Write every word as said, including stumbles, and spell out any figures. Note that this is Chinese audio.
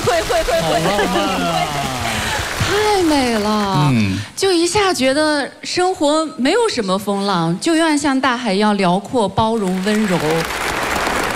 会会会会。太美了，嗯，就一下觉得生活没有什么风浪，就愿像大海一样辽阔、包容、温柔。